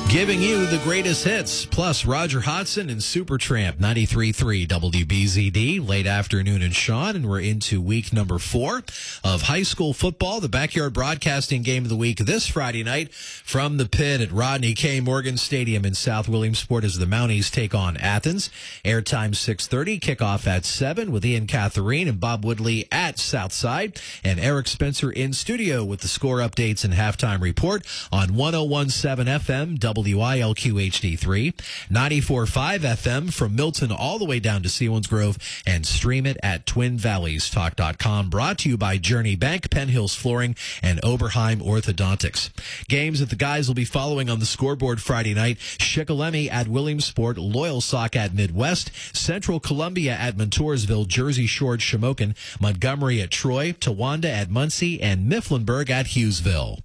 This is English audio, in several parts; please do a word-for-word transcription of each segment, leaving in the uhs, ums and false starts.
Giving you the greatest hits, plus Roger Hodgson and Supertramp, ninety-three point three W B Z D, late afternoon in Sean, and we're into week number four of high school football. The Backyard Broadcasting Game of the Week this Friday night from the pit at Rodney K. Morgan Stadium in South Williamsport as the Mounties take on Athens. Airtime six thirty, kickoff at seven with Ian Catherine and Bob Woodley at Southside, and Eric Spencer in studio with the score updates and halftime report on one oh one point seven F M, W I L Q H D three, ninety-four point five F M from Milton all the way down to Selinsgrove, and stream it at twin valleys talk dot com. Brought to you by Journey Bank, Penn Hills Flooring, and Oberheim Orthodontics. Games that the guys will be following on the scoreboard Friday night: Shikellamy at Williamsport, Loyalsock at Midwest, Central Columbia at Montoursville, Jersey Shore at Shamokin, Montgomery at Troy, Towanda at Muncie, and Mifflinburg at Hughesville.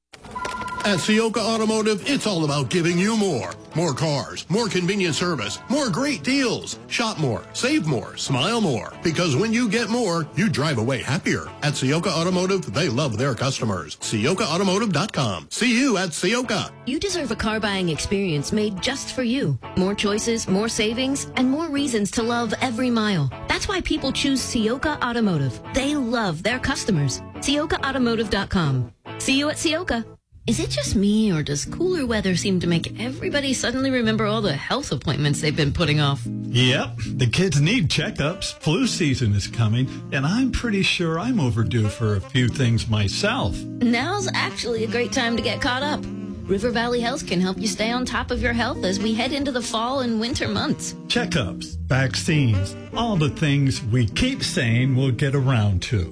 At Ciocca Automotive, it's all about giving you more. More cars, more convenient service, more great deals. Shop more, save more, smile more. Because when you get more, you drive away happier. At Ciocca Automotive, they love their customers. Ciocca Automotive dot com. See you at Ciocca. You deserve a car buying experience made just for you. More choices, more savings, and more reasons to love every mile. That's why people choose Ciocca Automotive. They love their customers. Ciocca Automotive dot com. See you at Ciocca. Is it just me, or does cooler weather seem to make everybody suddenly remember all the health appointments they've been putting off? Yep, the kids need checkups. Flu season is coming, and I'm pretty sure I'm overdue for a few things myself. Now's actually a great time to get caught up. River Valley Health can help you stay on top of your health as we head into the fall and winter months. Checkups, vaccines, all the things we keep saying we'll get around to.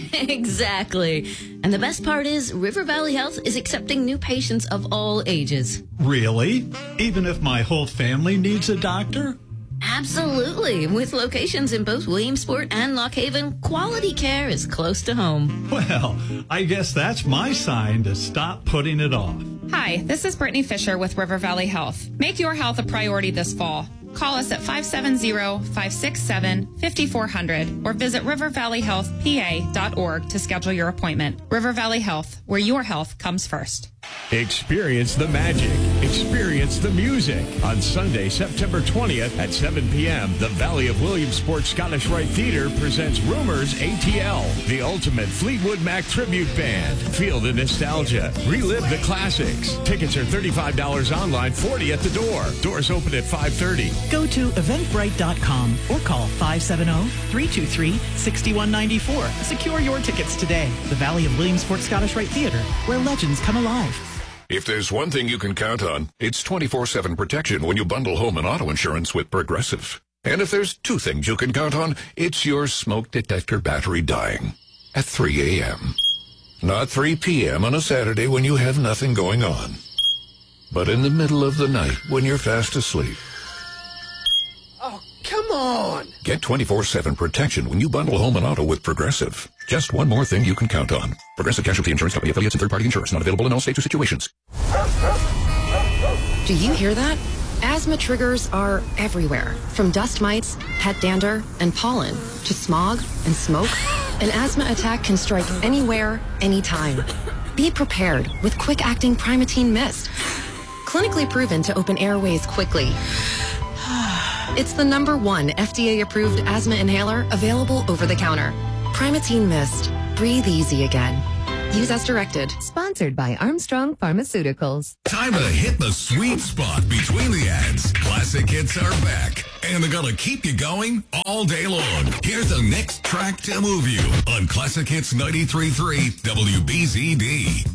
Exactly. And the best part is River Valley Health is accepting new patients of all ages. Really? Even if my whole family needs a doctor? Absolutely. With locations in both Williamsport and Lock Haven, quality care is close to home. Well, I guess that's my sign to stop putting it off. Hi, this is Brittany Fisher with River Valley Health. Make your health a priority this fall. Call us at five seven zero, five six seven, five four zero zero or visit river valley health p a dot org to schedule your appointment. River Valley Health, where your health comes first. Experience the magic. Experience the music. On Sunday, September twentieth at seven p.m., the Valley of Williamsport Scottish Rite Theater presents Rumors A T L, the ultimate Fleetwood Mac tribute band. Feel the nostalgia. Relive the classics. Tickets are thirty-five dollars online, forty dollars at the door. Doors open at five thirty. Go to eventbrite dot com or call five seven zero, three two three, six one nine four. Secure your tickets today. The Valley of Williamsport Scottish Rite Theater, where legends come alive. If there's one thing you can count on, it's twenty-four seven protection when you bundle home and auto insurance with Progressive. And if there's two things you can count on, it's your smoke detector battery dying at three a.m. Not three p.m. on a Saturday when you have nothing going on, but in the middle of the night when you're fast asleep. Oh, come on! Get twenty-four seven protection when you bundle home and auto with Progressive. Just one more thing you can count on. Progressive Casualty Insurance Company, affiliates, and third-party insurance. Not available in all states or situations. Do you hear that? Asthma triggers are everywhere. From dust mites, pet dander, and pollen, to smog and smoke. An asthma attack can strike anywhere, anytime. Be prepared with quick-acting Primatene Mist. Clinically proven to open airways quickly. It's the number one F D A-approved asthma inhaler available over the counter. Primatene Mist. Breathe easy again. Use as directed. Sponsored by Armstrong Pharmaceuticals. Time to hit the sweet spot between the ads. Classic hits are back, and they're gonna keep you going all day long. Here's the next track to move you on Classic Hits ninety-three point three W B Z D.